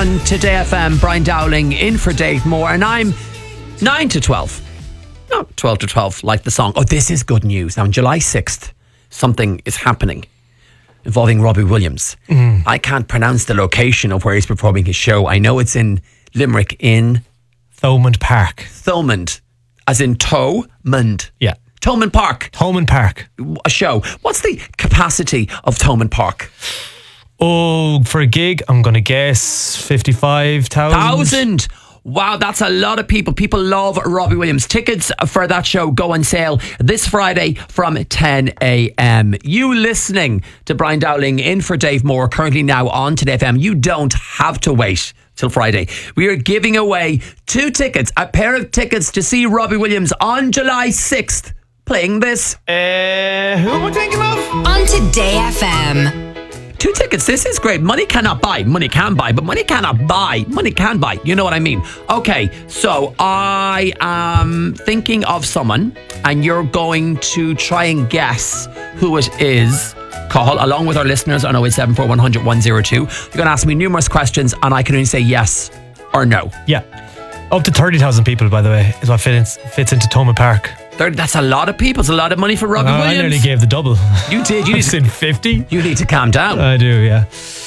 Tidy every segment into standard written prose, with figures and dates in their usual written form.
on Today FM. Brian Dowling in for Dave Moore, and I'm 9 to 12. Not 12 to 12 like the song. Oh, this is good news. Now on July 6th, something is happening involving Robbie Williams. I can't pronounce the location of where he's performing his show. I know it's in Limerick in Thomond Park. Thomond, as in Thomond. Yeah. Thomond Park. Thomond Park. A show. What's the capacity of Thomond Park? Oh, for a gig, I'm going to guess 55,000. 1,000. Wow, that's a lot of people. People love Robbie Williams. Tickets for that show go on sale this Friday from 10 a.m. You listening to Brian Dowling in for Dave Moore, currently now on Today FM. You don't have to wait till Friday. We are giving away 2 tickets, a pair of tickets to see Robbie Williams on July 6th. Playing this. Who am I thinking of? On Today FM. 2 tickets. This is great. Money cannot buy. Money can buy, but money cannot buy. Money can buy. You know what I mean? Okay, so I am thinking of someone, and you're going to try and guess who it is. Call along with our listeners on 087 100 102. You're going to ask me numerous questions, and I can only say yes or no. Yeah. Up to 30,000 people, by the way, is what fits into Thomond Park. That's a lot of people. It's a lot of money for Robbie Williams. I nearly gave the double. You did. You need to 50. You need to calm down. I do, yeah.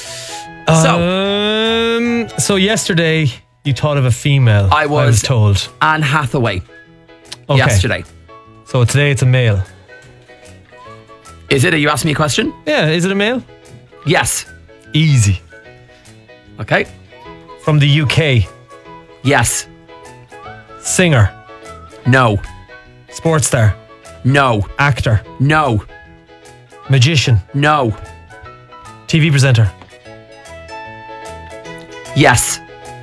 So yesterday you thought of a female. I was told. Anne Hathaway. Okay. Yesterday. So today it's a male. Is it? Are you asking me a question? Yeah. Is it a male? Yes. Easy. Okay. From the UK. Yes. Singer. No. Sports star. No. Actor. No. Magician. No. TV presenter. Yes.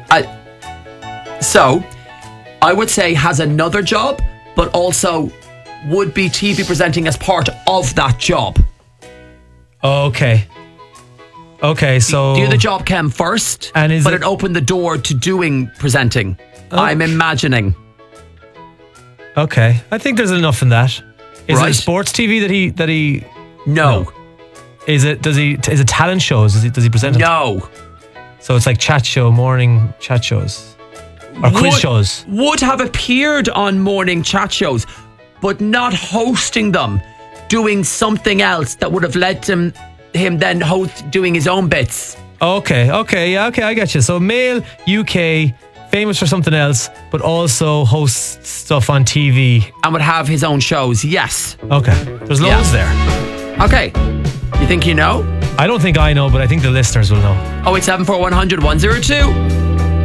So, I would say has another job, but also would be TV presenting as part of that job. Okay, so... Do the job came first, but it opened the door to doing presenting. I'm imagining. Okay, I think there's enough in that. Is it a sports TV that he? No. Is it talent shows? Does he present them? No. So it's like chat show, morning chat shows, or quiz shows. Would have appeared on morning chat shows, but not hosting them, doing something else that would have led to him then doing his own bits. Okay, I get you. So male, UK, famous for something else, but also hosts stuff on TV. And would have his own shows, yes. Okay, there's loads there. Okay, you think you know? I don't think I know, but I think the listeners will know. 087 100 102.